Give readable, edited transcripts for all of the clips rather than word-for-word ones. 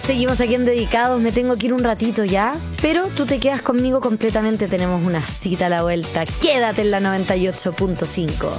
Seguimos aquí en Dedicados, me tengo que ir un ratito ya, pero tú te quedas conmigo completamente, tenemos una cita a la vuelta. Quédate en la 98.5.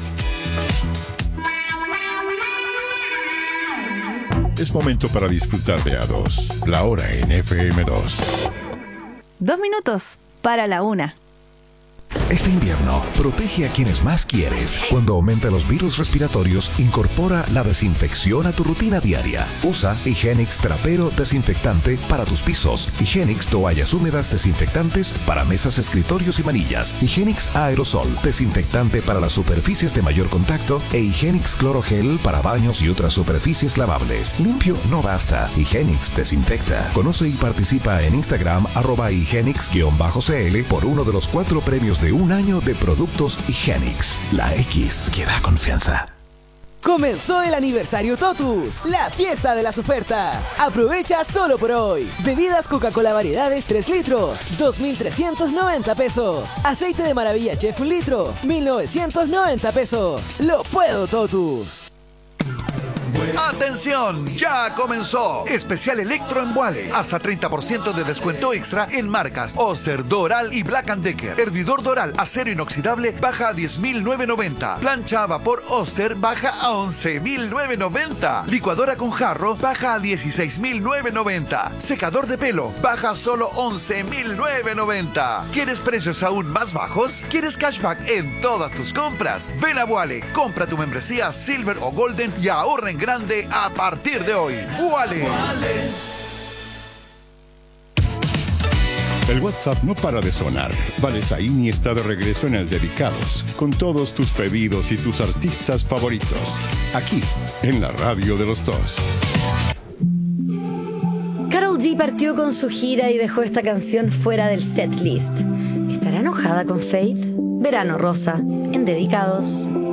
Es momento para disfrutar de A2, la hora en FM2. 2 minutos para la 1. Este invierno, protege a quienes más quieres. Cuando aumenta los virus respiratorios, incorpora la desinfección a tu rutina diaria. Usa Higienix Trapero Desinfectante para tus pisos. Higienix Toallas Húmedas Desinfectantes para mesas, escritorios y manillas. Higienix Aerosol Desinfectante para las superficies de mayor contacto. E Higienix Clorogel para baños y otras superficies lavables. Limpio no basta. Higienix desinfecta. Conoce y participa en Instagram @Higienix_CL por uno de los 4 premios de un año de productos Higienix. La X que da confianza. Comenzó el aniversario Totus, la fiesta de las ofertas. Aprovecha solo por hoy. Bebidas Coca-Cola variedades 3 litros, 2.390 pesos. Aceite de maravilla Chef 1 litro, 1.990 pesos. Lo puedo, Totus. ¡Atención! ¡Ya comenzó! Especial Electro en Wally. Hasta 30% de descuento extra en marcas Oster, Doral y Black & Decker. Hervidor Doral acero inoxidable baja a 10.990. Plancha a vapor Oster baja a 11.990. Licuadora con jarro baja a 16.990. Secador de pelo baja a solo 11.990. ¿Quieres precios aún más bajos? ¿Quieres cashback en todas tus compras? Ven a Wally, compra tu membresía Silver o Golden y ahorra en grande a partir de hoy. ¡Wally! El WhatsApp no para de sonar. Valesaini está de regreso en el Dedicados, con todos tus pedidos y tus artistas favoritos. Aquí, en la radio de los dos. Karol G partió con su gira y dejó esta canción fuera del setlist. ¿Estará enojada con Faith? Verano Rosa, en Dedicados.